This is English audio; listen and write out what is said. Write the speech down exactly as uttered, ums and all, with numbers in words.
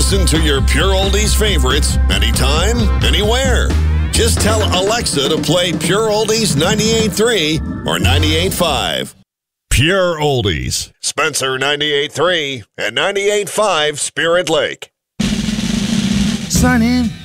Listen to your Pure Oldies favorites anytime, anywhere. Just tell Alexa to play Pure Oldies ninety-eight point three or ninety-eight point five. Pure Oldies. Spencer ninety-eight point three and ninety-eight point five Spirit Lake. Sign in